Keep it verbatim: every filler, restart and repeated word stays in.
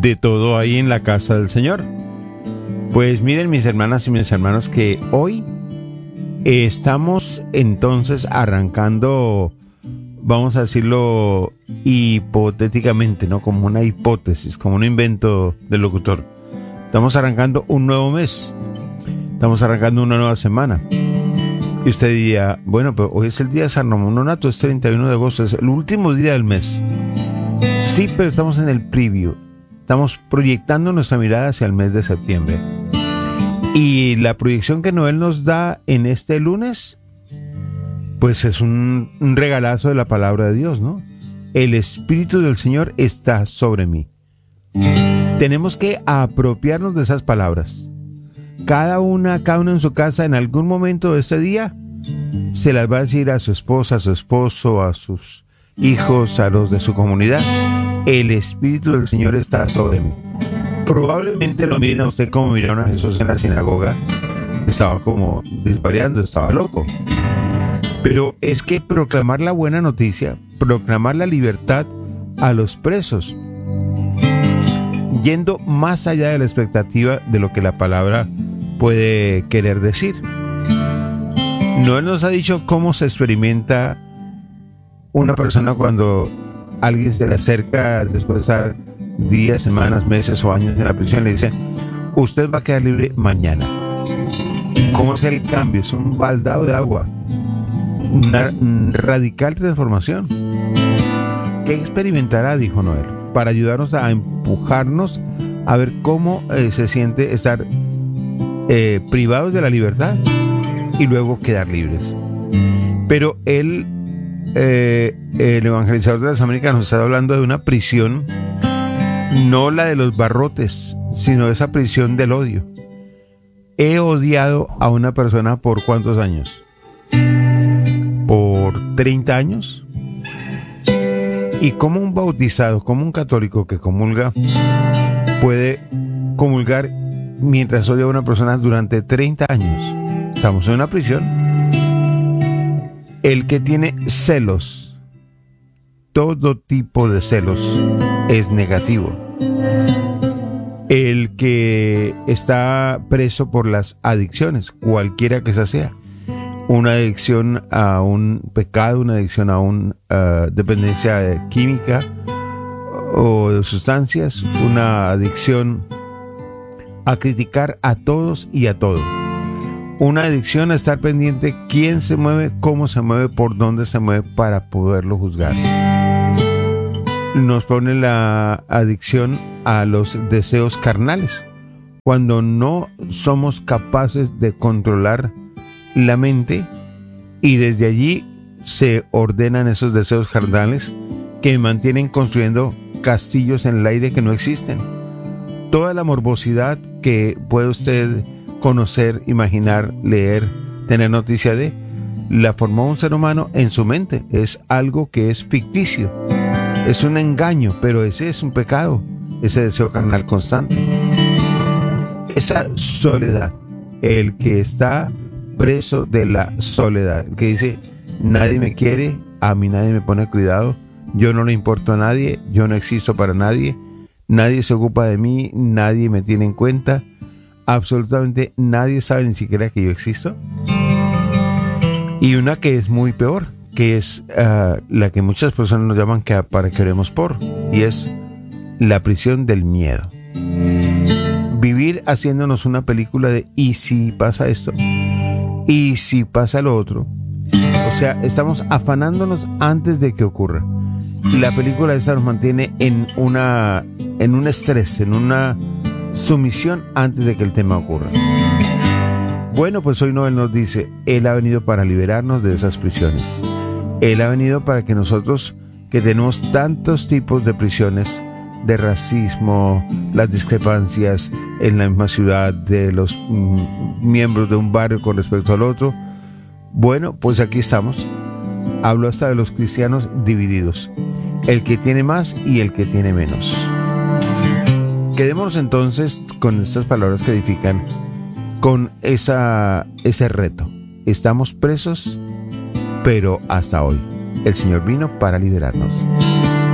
De todo ahí en la casa del Señor. Pues miren, mis hermanas y mis hermanos, que hoy estamos entonces arrancando, vamos a decirlo hipotéticamente, ¿no? Como una hipótesis, como un invento del locutor. Estamos arrancando un nuevo mes. Estamos arrancando una nueva semana. Y usted diría, bueno, pero hoy es el día de San Ramón Nonnato, es treinta y uno de agosto, es el último día del mes. Sí, pero estamos en el preview. Estamos proyectando nuestra mirada hacia el mes de septiembre. Y la proyección que Noel nos da en este lunes, pues es un, un regalazo de la palabra de Dios, ¿no? El Espíritu del Señor está sobre mí. Tenemos que apropiarnos de esas palabras. Cada una, cada uno en su casa, en algún momento de este día, se las va a decir a su esposa, a su esposo, a sus hijos, a los de su comunidad. El Espíritu del Señor está sobre mí. Probablemente lo miren a usted como miraron a Jesús en la sinagoga. Estaba como disvariando, estaba loco. Pero es que proclamar la buena noticia, proclamar la libertad a los presos, yendo más allá de la expectativa de lo que la palabra puede querer decir. Noel nos ha dicho cómo se experimenta una persona cuando alguien se le acerca después de estar días, semanas, meses o años en la prisión, le dice: usted va a quedar libre mañana. ¿Cómo es el cambio? Es un baldado de agua, una radical transformación. ¿Qué experimentará? Dijo Noel, para ayudarnos a empujarnos a ver cómo eh, se siente estar eh, privados de la libertad y luego quedar libres. Pero él, eh, el evangelizador de las Américas, nos está hablando de una prisión, no la de los barrotes, sino esa prisión del odio. He odiado a una persona por ¿cuántos años? ¿Por treinta años? Y como un bautizado, como un católico que comulga, puede comulgar mientras odia a una persona durante treinta años. Estamos en una prisión. El que tiene celos, todo tipo de celos, es negativo. El que está preso por las adicciones, cualquiera que esa sea, una adicción a un pecado, una adicción a una uh, dependencia química o de sustancias, una adicción a criticar a todos y a todo, una adicción a estar pendiente quién se mueve, cómo se mueve, por dónde se mueve para poderlo juzgar. Nos pone la adicción a los deseos carnales, cuando no somos capaces de controlar la mente, y desde allí se ordenan esos deseos carnales que mantienen construyendo castillos en el aire que no existen. Toda la morbosidad que puede usted conocer, imaginar, leer, tener noticia de, la formó un ser humano en su mente. Es algo que es ficticio, es un engaño, pero ese es un pecado, ese deseo carnal constante. Esa soledad, el que está preso de la soledad, el que dice: nadie me quiere, a mí nadie me pone cuidado, yo no le importo a nadie, yo no existo para nadie, nadie se ocupa de mí, nadie me tiene en cuenta, absolutamente nadie sabe ni siquiera que yo existo. Y una que es muy peor, que es uh, la que muchas personas nos llaman que para queremos por, y es la prisión del miedo. Vivir haciéndonos una película de ¿y si pasa esto? ¿Y si pasa lo otro? O sea, estamos afanándonos antes de que ocurra. La película esa nos mantiene en una en un estrés, en una sumisión antes de que el tema ocurra. Bueno, pues hoy Noel nos dice: Él ha venido para liberarnos de esas prisiones. Él ha venido para que nosotros, que tenemos tantos tipos de prisiones, de racismo, las discrepancias en la misma ciudad, de los mm, miembros de un barrio con respecto al otro, bueno, pues aquí estamos. Hablo hasta de los cristianos divididos, el que tiene más y el que tiene menos. Quedémonos entonces con estas palabras que edifican, con esa, ese reto. Estamos presos, pero hasta hoy el Señor vino para liberarnos.